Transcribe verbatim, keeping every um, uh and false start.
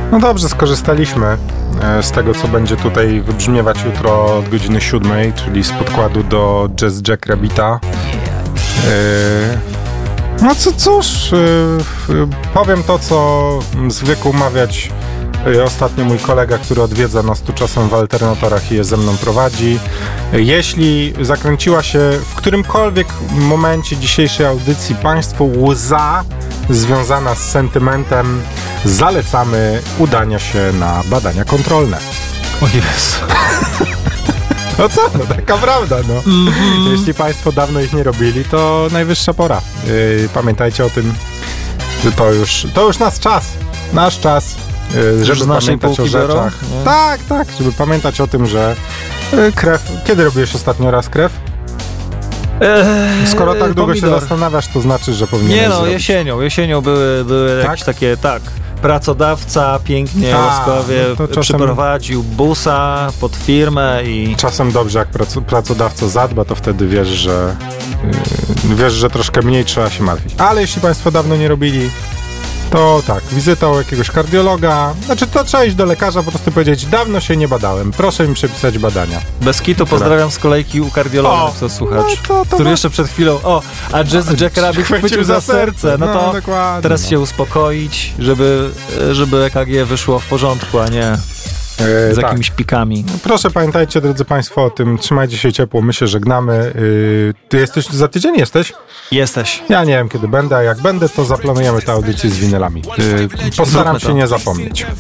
No dobrze, skorzystaliśmy z tego, co będzie tutaj wybrzmiewać jutro od godziny siódmej, czyli z podkładu do Jazz Jackrabbita. No co, cóż, powiem to, co zwykł mawiać ostatnio mój kolega, który odwiedza nas tu czasem w alternatorach i je ze mną prowadzi. Jeśli zakręciła się w którymkolwiek momencie dzisiejszej audycji Państwu łza związana z sentymentem, zalecamy udania się na badania kontrolne. O Jezu. No co? No taka prawda, no. Mm-hmm. Jeśli Państwo dawno ich nie robili, to najwyższa pora. Yy, pamiętajcie o tym, że to już, to już nasz czas. Nasz czas. Żeby z naszej pamiętać o rzeczach. Biorą? Tak, tak, żeby pamiętać o tym, że krew... Kiedy robiłeś ostatnio raz krew? Eee, Skoro tak długo pomidor. się zastanawiasz, to znaczy, że powinieneś Nie no, zrobić. jesienią. Jesienią były, były Tak? jakieś takie, tak, pracodawca pięknie, A, łaskawie no to czasem... przyprowadził busa pod firmę i... Czasem dobrze, jak prac- pracodawca zadba, to wtedy wiesz, że yy, wiesz, że troszkę mniej trzeba się martwić. Ale jeśli Państwo dawno nie robili, to tak, wizyta u jakiegoś kardiologa, znaczy to trzeba iść do lekarza, po prostu powiedzieć, dawno się nie badałem, proszę mi przepisać badania. Bez kitu pozdrawiam z kolejki u kardiologa, co słuchacz, no to, to, który to... jeszcze przed chwilą, o, a Jazz Jackrabbit chwycił za serce, no to dokładnie, teraz no. się uspokoić, żeby, żeby E K G wyszło w porządku, a nie Yy, z tak. jakimiś pikami. Proszę pamiętajcie, drodzy Państwo, o tym, trzymajcie się ciepło, my się żegnamy. Yy, ty jesteś za tydzień, jesteś? Jesteś. Ja nie wiem, kiedy będę, a jak będę, to zaplanujemy tę audycję z winylami. Yy, postaram się nie zapomnieć.